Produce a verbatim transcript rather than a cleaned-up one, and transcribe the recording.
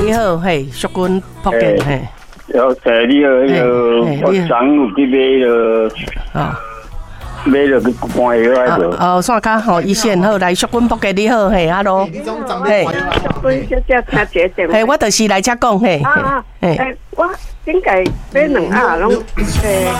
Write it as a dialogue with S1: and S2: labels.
S1: 你好，嘿，淑君福建嘿。
S2: 有诶，你好，迄个我昨有去买了，啊，买了去关药来着。
S1: 哦，线卡吼，一线好，来淑君福建你好，嘿，hello，
S3: 嘿，淑君小姐听这电话。
S1: 嘿，我就是来遮讲嘿。
S3: 啊啊，诶，我应该买两盒拢诶。